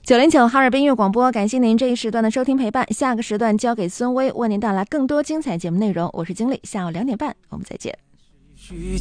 909哈尔滨音乐广播，感谢您这一时段的收听陪伴。下个时段交给孙威为您带来更多精彩节目内容。我是经理，下午2点半我们再见。